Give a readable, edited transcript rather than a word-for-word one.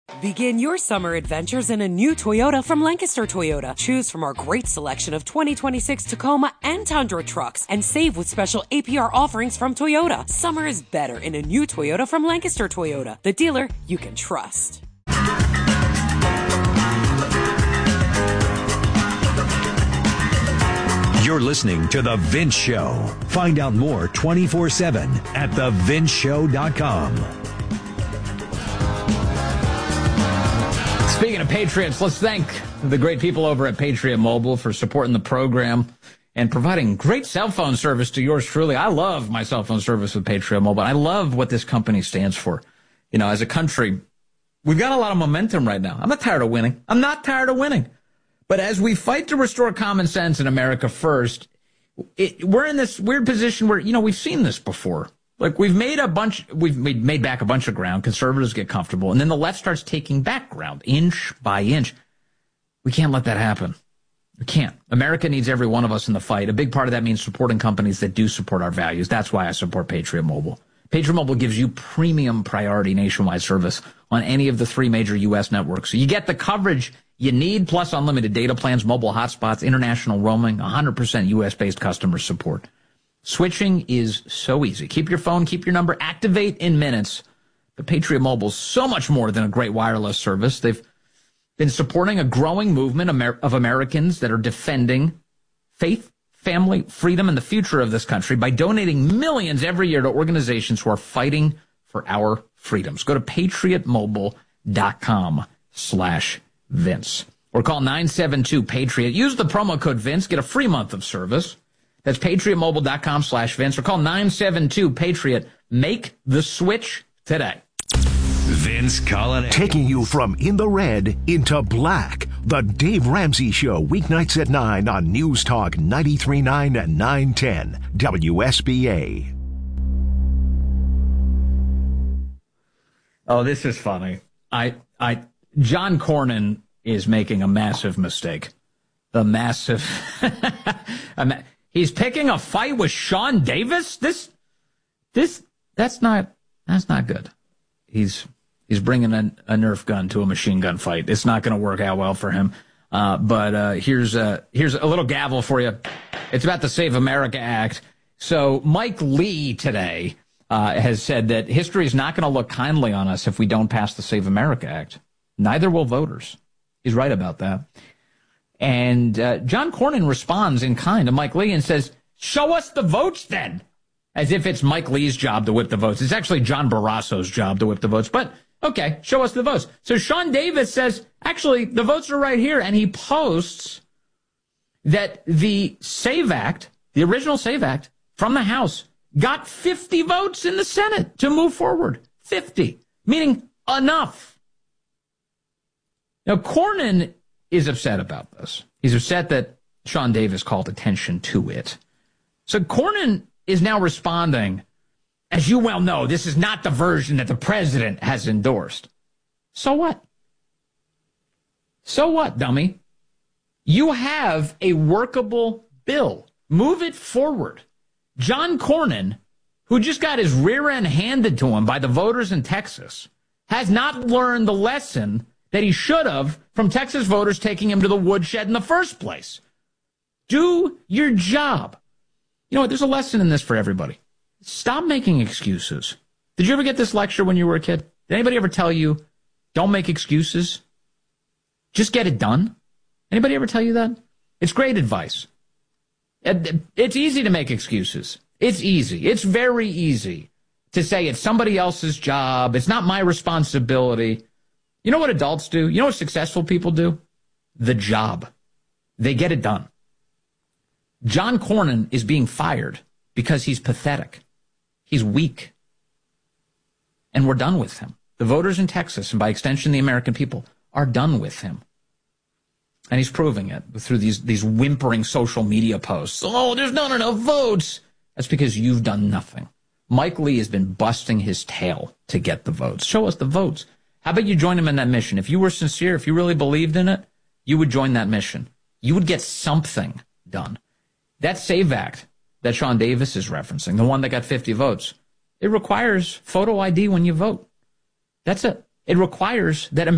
Begin your summer adventures in a new Toyota from Lancaster Toyota. Choose from our great selection of 2026 Tacoma and Tundra trucks and save with special APR offerings from Toyota. Summer is better in a new Toyota from Lancaster Toyota, the dealer you can trust. You're listening to The Vince Show. Find out more 24/7 at thevinceshow.com. Speaking of Patriots, let's thank the great people over at Patriot Mobile for supporting the program and providing great cell phone service to yours truly. I love my cell phone service with Patriot Mobile. I love what this company stands for. You know, as a country, we've got a lot of momentum right now. I'm not tired of winning. But as we fight to restore common sense in America first, we're in this weird position where, you know, we've seen this before. Like, we've made back a bunch of ground. Conservatives get comfortable, and then the left starts taking back ground, inch by inch. We can't let that happen. We can't. America needs every one of us in the fight. A big part of that means supporting companies that do support our values. That's why I support Patriot Mobile. Patriot Mobile gives you premium priority nationwide service on any of the 3 major U.S. networks. So you get the coverage you need, plus unlimited data plans, mobile hotspots, international roaming, 100% U.S.-based customer support. Switching is so easy. Keep your phone, keep your number, activate in minutes. But Patriot Mobile is so much more than a great wireless service. They've been supporting a growing movement of Americans that are defending faith, family, freedom, and the future of this country by donating millions every year to organizations who are fighting for our freedoms. Go to patriotmobile.com/Vince or call 972-PATRIOT. Use the promo code Vince. Get a free month of service. That's patriotmobile.com/Vince or call 972-PATRIOT. Make the switch today. Vince Coglianese. Taking you from in the red into black. The Dave Ramsey Show, weeknights at 9 on News Talk 93.9 and 910 WSBA. Oh, this is funny. John Cornyn is making a massive mistake. He's picking a fight with Sean Davis. That's not good. He's bringing a Nerf gun to a machine gun fight. It's not going to work out well for him. But here's a little gavel for you. It's about the Save America Act. So Mike Lee today has said that history is not going to look kindly on us if we don't pass the Save America Act. Neither will voters. He's right about that. And John Cornyn responds in kind to Mike Lee and says, show us the votes then, as if it's Mike Lee's job to whip the votes. It's actually John Barrasso's job to whip the votes. But, okay, show us the votes. So Sean Davis says, actually, the votes are right here. And he posts that the SAVE Act, the original SAVE Act from the House, got 50 votes in the Senate to move forward. 50, meaning enough. Now, Cornyn is upset about this. He's upset that Sean Davis called attention to it. So Cornyn is now responding, as you well know, this is not the version that the president has endorsed. So what? So what, dummy? You have a workable bill. Move it forward. John Cornyn, who just got his rear end handed to him by the voters in Texas, has not learned the lesson that he should have from Texas voters taking him to the woodshed in the first place. Do your job. You know what? There's a lesson in this for everybody. Stop making excuses. Did you ever get this lecture when you were a kid? Did anybody ever tell you, don't make excuses? Just get it done? Anybody ever tell you that? It's great advice. It's easy to make excuses. It's easy. It's very easy to say it's somebody else's job. It's not my responsibility. You know what adults do? You know what successful people do? The job. They get it done. John Cornyn is being fired because he's pathetic. He's weak. And we're done with him. The voters in Texas, and by extension the American people, are done with him. And he's proving it through these whimpering social media posts. Oh, there's not enough votes. That's because you've done nothing. Mike Lee has been busting his tail to get the votes. Show us the votes. How about you join him in that mission? If you were sincere, if you really believed in it, you would join that mission. You would get something done. That SAVE Act that Sean Davis is referencing, the one that got 50 votes, it requires photo ID when you vote. That's it. It requires that